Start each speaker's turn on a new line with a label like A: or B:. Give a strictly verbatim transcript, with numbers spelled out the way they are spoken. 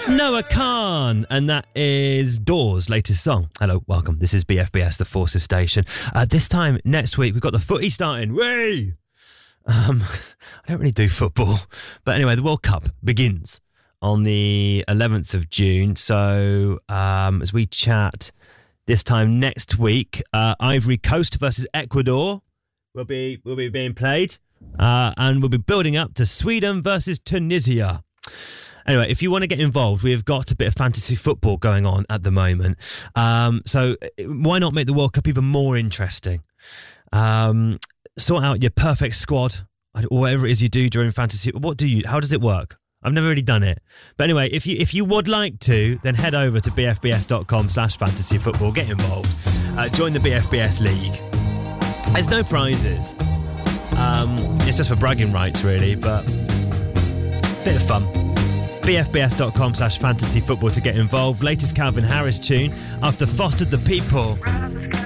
A: Noah Khan, and that is Doors' latest song. Hello, welcome. This is B F B S, the Forces Station. Uh, this time next week, we've got the footy starting. Whee! Um, I don't really do football, but anyway, the World Cup begins on the eleventh of June. So um, as we chat this time next week, uh, Ivory Coast versus Ecuador will be will be being played, uh, and we'll be building up to Sweden versus Tunisia. Anyway, if you want to get involved, we've got a bit of fantasy football going on at the moment. Um, so why not make the World Cup even more interesting? Um, sort out your perfect squad, or whatever it is you do during fantasy. What do you? How does it work? I've never really done it. But anyway, if you if you would like to, then head over to bfbs.com slash fantasy football. Get involved. Uh, join the B F B S League. There's no prizes. Um, it's just for bragging rights, really, but bit of fun. bfbs.com slash fantasy football to get involved. Latest Calvin Harris tune after Fostered the People.